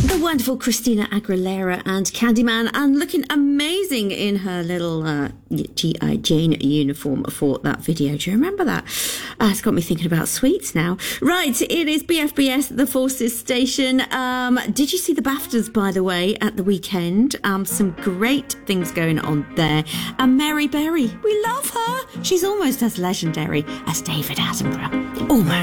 Wonderful Christina Aguilera and Candyman, and looking amazing in her little G.I. Jane uniform for that video. Do you remember that? It's got me thinking about sweets now. Right, it is BFBS, the Forces station. Did you see the BAFTAs, by the way, at the weekend? Some great things going on there. And Mary Berry, we love her. She's almost as legendary as David Attenborough. Almost.